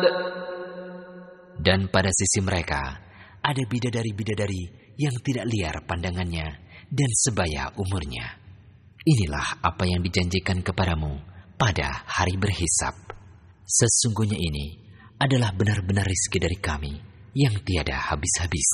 Dan pada sisi mereka ada bidadari-bidadari yang tidak liar pandangannya dan sebaya umurnya. Inilah apa yang dijanjikan kepadamu pada hari berhisab. Sesungguhnya ini adalah benar-benar rizki dari kami yang tiada habis-habis.